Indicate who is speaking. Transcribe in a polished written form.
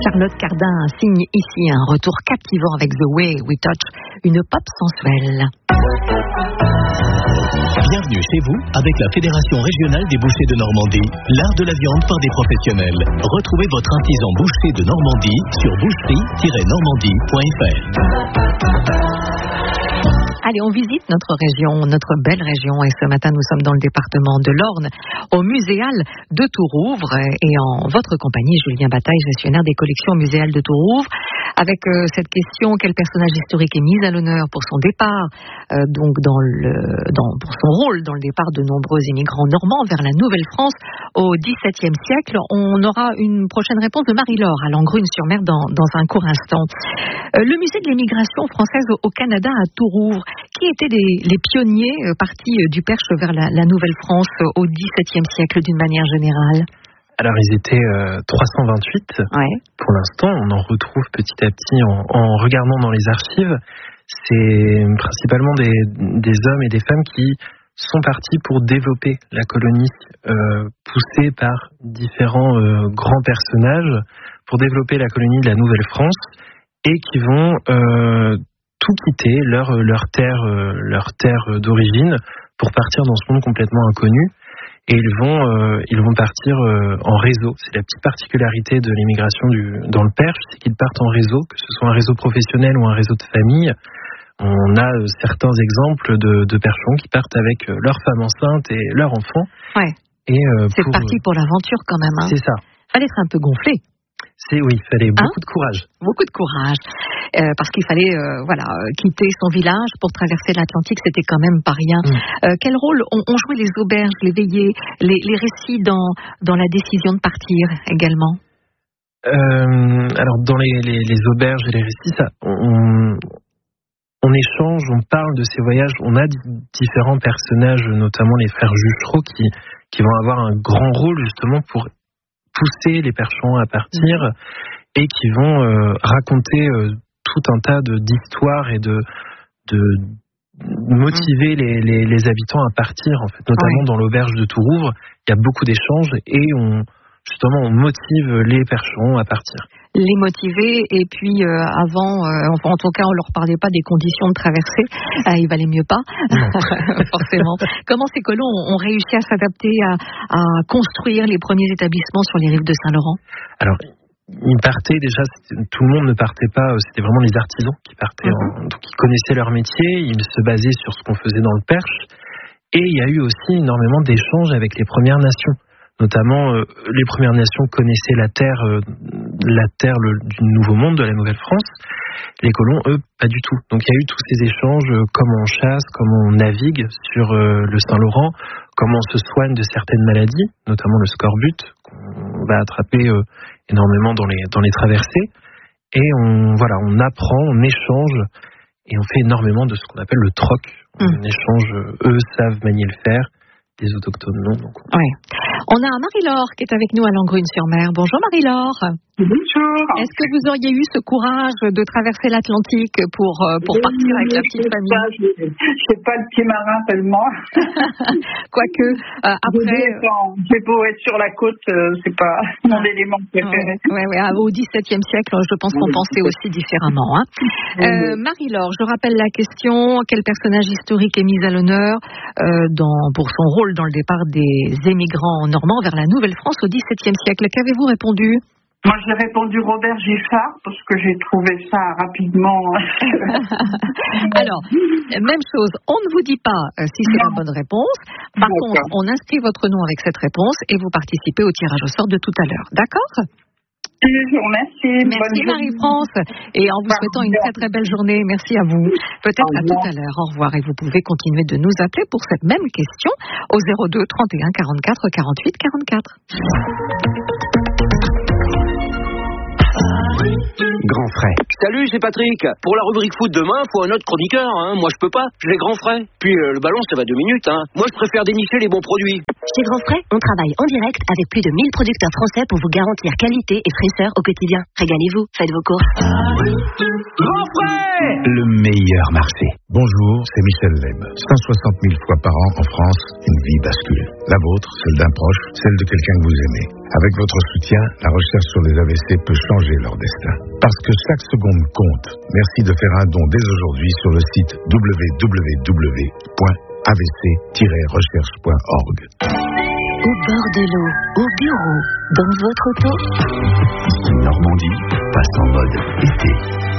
Speaker 1: Charlotte Cardin signe ici un retour captivant avec The Way We Touch, une pop sensuelle.
Speaker 2: Bienvenue chez vous avec la Fédération régionale des bouchers de Normandie, l'art de la viande par des professionnels. Retrouvez votre artisan boucher de Normandie sur boucherie-normandie.fr.
Speaker 1: Allez, on visite notre région, notre belle région, et ce matin nous sommes dans le département de l'Orne, au Muséal de Tourouvre, et en votre compagnie, Julien Bataille, gestionnaire des collections muséales de Tourouvre, avec cette question: quel personnage historique est mis à l'honneur pour son départ, donc pour son rôle dans le départ de nombreux immigrants normands vers la Nouvelle-France au XVIIe siècle? On aura une prochaine réponse de Marie-Laure à Langrune-sur-Mer dans un court instant. Le musée de l'émigration française au Canada à Tourouvre, qui étaient les pionniers partis du Perche vers la Nouvelle-France au XVIIe siècle d'une manière générale?
Speaker 3: Alors, ils étaient 328 pour l'instant. On en retrouve petit à petit en regardant dans les archives. C'est principalement des hommes et des femmes qui sont partis pour développer la colonie, poussés par différents grands personnages pour développer la colonie de la Nouvelle-France, et qui vont tout quitter, leur terre d'origine, pour partir dans ce monde complètement inconnu. Et ils vont partir en réseau. C'est la petite particularité de l'immigration dans le Perche, c'est qu'ils partent en réseau, que ce soit un réseau professionnel ou un réseau de famille. On a certains exemples de Perchons qui partent avec leur femme enceinte et leur enfant.
Speaker 1: Ouais.
Speaker 3: Et
Speaker 1: c'est parti pour l'aventure quand même. Hein.
Speaker 3: C'est ça.
Speaker 1: Fallait être un peu gonflé.
Speaker 3: Il fallait beaucoup de courage.
Speaker 1: Beaucoup de courage. Parce qu'il fallait quitter son village pour traverser l'Atlantique, c'était quand même pas rien. Quel rôle ont joué les auberges, les veillées, les récits dans la décision de partir également?
Speaker 3: Alors dans les auberges et les récits, on échange, on parle de ces voyages. On a différents personnages, notamment les frères Juchereau, qui vont avoir un grand rôle justement pour pousser les Perchons à partir, et qui vont raconter tout un tas d'histoires et de motiver les habitants à partir, en fait, notamment dans l'auberge de Tourouvre. Il y a beaucoup d'échanges et on motive les Perchons à partir.
Speaker 1: Les motiver, et puis avant, en tout cas, on leur parlait pas des conditions de traversée, il valait mieux pas, forcément. Comment ces colons ont réussi à s'adapter, à construire les premiers établissements sur les rives de Saint-Laurent? Alors,
Speaker 3: ils partaient déjà, tout le monde ne partait pas, c'était vraiment les artisans qui partaient, donc ils connaissaient leur métier, ils se basaient sur ce qu'on faisait dans le Perche, et il y a eu aussi énormément d'échanges avec les Premières Nations. Notamment, les Premières Nations connaissaient la terre du Nouveau Monde, de la Nouvelle-France. Les colons, eux, pas du tout. Donc il y a eu tous ces échanges, comment on chasse, comment on navigue sur le Saint-Laurent, comment on se soigne de certaines maladies, notamment le scorbut, qu'on va attraper énormément dans les traversées. Et on apprend, on échange, et on fait énormément de ce qu'on appelle le troc. On échange, eux savent manier le fer, des autochtones non. Donc...
Speaker 1: Oui. On a Marie-Laure qui est avec nous à Langrune-sur-Mer. Bonjour Marie-Laure.
Speaker 4: Bonjour.
Speaker 1: Est-ce que vous auriez eu ce courage de traverser l'Atlantique pour partir avec la petite famille?
Speaker 4: Je sais pas le pied marin tellement.
Speaker 1: Quoique, après...
Speaker 4: J'ai beau être sur la côte, c'est pas mon élément préféré.
Speaker 1: Au XVIIe siècle, je pense qu'on pensait aussi différemment. Marie-Laure, je rappelle la question: quel personnage historique est mis à l'honneur pour son rôle dans le départ des émigrants normands vers la Nouvelle-France au XVIIe siècle? Qu'avez-vous répondu?
Speaker 4: Moi, j'ai répondu Robert Giffard, parce que j'ai trouvé ça rapidement.
Speaker 1: Alors, même chose, on ne vous dit pas si c'est la bonne réponse. Par contre, on inscrit votre nom avec cette réponse et vous participez au tirage au sort de tout à l'heure. D'accord?
Speaker 4: Merci.
Speaker 1: Merci Marie-France. Et en vous souhaitant une très très belle journée. Merci à vous. Peut-être à tout à l'heure. Au revoir. Et vous pouvez continuer de nous appeler pour cette même question au 02 31 44 48 44.
Speaker 5: Grand frais.
Speaker 6: Salut, c'est Patrick. Pour la rubrique foot demain, faut un autre chroniqueur. Moi, je peux pas. J'ai les grands frais. Puis le ballon, ça va 2 minutes. Moi, je préfère dénicher les bons produits.
Speaker 7: Chez Grand Frais, on travaille en direct avec plus de 1000 producteurs français pour vous garantir qualité et fraîcheur au quotidien. Régalez-vous, faites vos courses.
Speaker 6: Grand frais!
Speaker 5: le meilleur marché.
Speaker 8: Bonjour, c'est Michel Leb. 160 000 fois par an en France, une vie bascule. La vôtre, celle d'un proche, celle de quelqu'un que vous aimez. Avec votre soutien, la recherche sur les AVC peut changer leur destin. Parce que chaque seconde compte. Merci de faire un don dès aujourd'hui sur le site www.avc-recherche.org.
Speaker 7: Au bord de l'eau, au bureau, dans votre auto.
Speaker 5: Normandie passe en mode été.